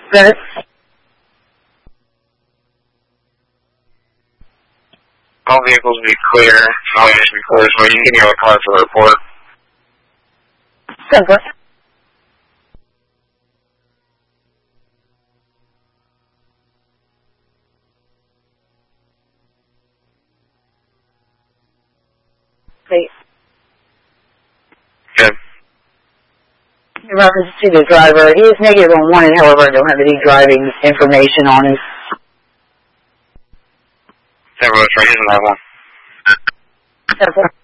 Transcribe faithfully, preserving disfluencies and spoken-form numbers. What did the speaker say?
Good. All vehicles be clear. All vehicles be clear, so you can give me a call for the report. Simple. Great. Good. In reference to the driver, he is negative on one, however, I don't have any driving information on him. Everyone's right, he doesn't have one. Simple.